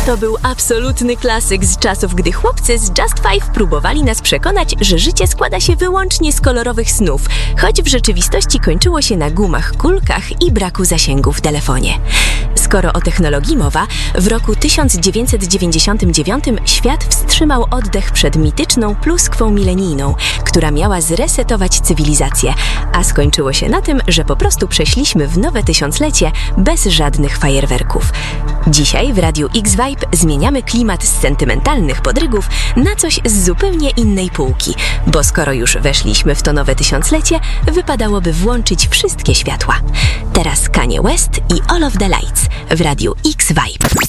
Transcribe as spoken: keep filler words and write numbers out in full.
To był absolutny klasyk z czasów, gdy chłopcy z Just Five próbowali nas przekonać, że życie składa się wyłącznie z kolorowych snów, choć w rzeczywistości kończyło się na gumach, kulkach i braku zasięgu w telefonie. Skoro o technologii mowa, w roku tysiąc dziewięćset dziewięćdziesiątym dziewiątym świat wstrzymał oddech przed mityczną pluskwą milenijną, która miała zresetować cywilizację, a skończyło się na tym, że po prostu przeszliśmy w nowe tysiąclecie bez żadnych fajerwerków. Dzisiaj w Radiu X-Vibe zmieniamy klimat z sentymentalnych podrygów na coś z zupełnie innej półki, bo skoro już weszliśmy w to nowe tysiąclecie, wypadałoby włączyć wszystkie światła. Teraz Kanye West i All of the Lights w Radiu X-Vibe.